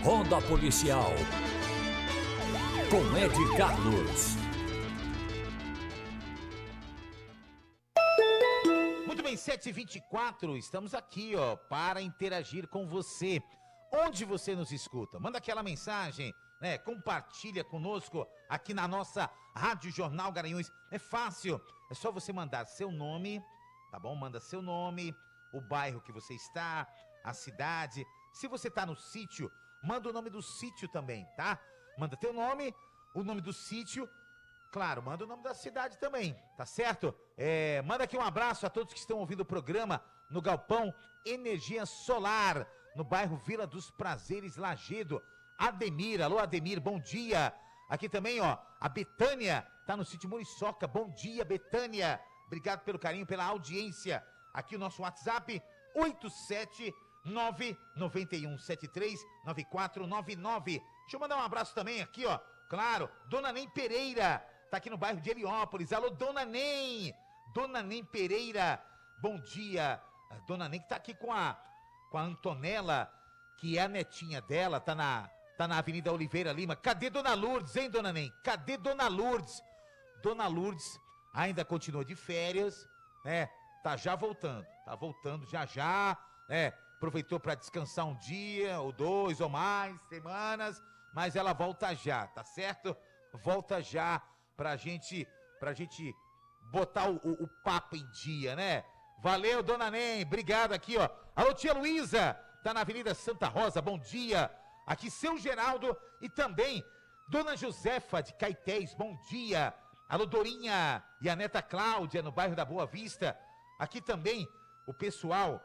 Ronda Policial, com Ed Carlos. Muito bem, 7h24, estamos aqui, ó, para interagir com você. Onde você nos escuta? Manda aquela mensagem, né? Compartilha conosco aqui na nossa Rádio Jornal Garanhuns. É fácil, é só você mandar seu nome, tá bom? Manda seu nome, o bairro que você está, a cidade. Se você está no sítio, manda o nome do sítio também, tá? Manda teu nome, o nome do sítio. Claro, manda o nome da cidade também, tá certo? Manda aqui um abraço a todos que estão ouvindo o programa no Galpão Energia Solar, no bairro Vila dos Prazeres, Lagedo. Ademir, alô Ademir, bom dia. Aqui também, ó, a Betânia, tá no sítio Muriçoca. Bom dia, Betânia. Obrigado pelo carinho, pela audiência. Aqui o nosso WhatsApp, 87991739499. Deixa eu mandar um abraço também aqui, ó. Claro, Dona Nem Pereira, tá aqui no bairro de Heliópolis. Alô, Dona Nem! Dona Nem Pereira, bom dia. A Dona Nem que tá aqui com a Antonella, que é a netinha dela, tá na Avenida Oliveira Lima. Cadê Dona Lourdes, hein, Dona Nem? Cadê Dona Lourdes? Dona Lourdes ainda continua de férias, né? Tá voltando já, né? Aproveitou para descansar um dia, ou 2, ou mais semanas, mas ela volta já, tá certo? Volta já pra gente botar o papo em dia, né? Valeu, Dona Nem, obrigado aqui, ó. Alô, tia Luísa, tá na Avenida Santa Rosa, bom dia. Aqui, seu Geraldo e também Dona Josefa de Caetés, bom dia. Alô, Dorinha e a neta Cláudia, no bairro da Boa Vista. Aqui também o pessoal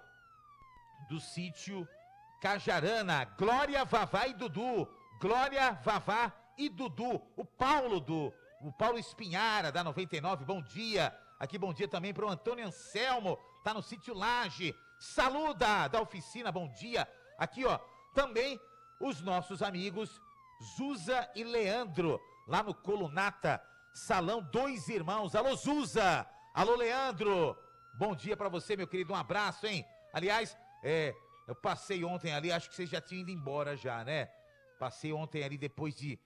do sítio Cajarana, Glória, Vavá e Dudu. Glória, Vavá e Dudu. O Paulo Espinhara, da 99, bom dia. Aqui, bom dia também para o Antônio Anselmo, tá no sítio Laje. Saluda, da oficina, bom dia. Aqui, ó, também os nossos amigos Zuza e Leandro, lá no Colunata, Salão Dois Irmãos. Alô, Zuza! Alô, Leandro! Bom dia pra você, meu querido, um abraço, hein? Aliás, eu passei ontem ali, acho que vocês já tinham ido embora já, né? Passei ontem ali depois de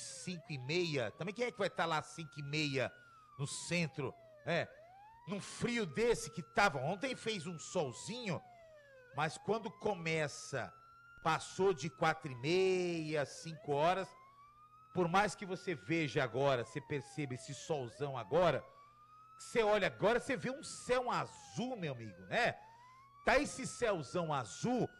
5h30. Também quem é que vai estar lá às 5h30 no centro, num frio desse que tava, ontem fez um solzinho, mas quando começa, passou de 4h30, 5 horas, por mais que você veja agora, você perceba esse solzão agora, você olha agora, você vê um céu azul, meu amigo, né? Tá esse céuzão azul,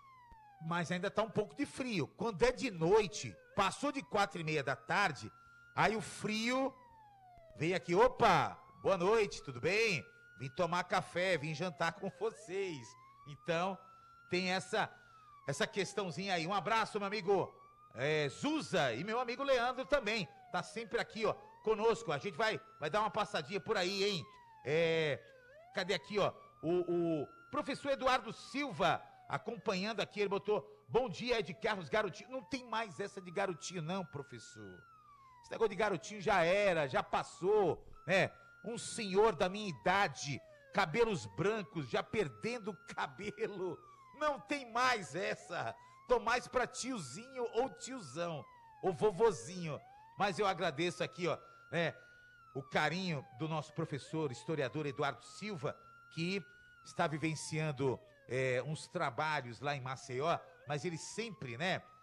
mas ainda tá um pouco de frio. Quando é de noite, passou de 4h30 da tarde, aí o frio vem aqui, opa, boa noite, tudo bem? Vim tomar café, vim jantar com vocês. Então, tem essa questãozinha aí. Um abraço, meu amigo Zuza, e meu amigo Leandro também. Tá sempre aqui, ó, conosco. A gente vai dar uma passadinha por aí, hein? Cadê aqui, ó? O professor Eduardo Silva acompanhando aqui, ele botou, bom dia, Ed Carlos, garotinho. Não tem mais essa de garotinho não, professor. Esse negócio de garotinho já era, já passou, né? Um senhor da minha idade, cabelos brancos, já perdendo o cabelo. Não tem mais essa. Tô mais pra tiozinho ou tiozão, ou vovozinho. Mas eu agradeço aqui, ó, né? O carinho do nosso professor, historiador Eduardo Silva, que está vivenciando uns trabalhos lá em Maceió, mas ele sempre, né,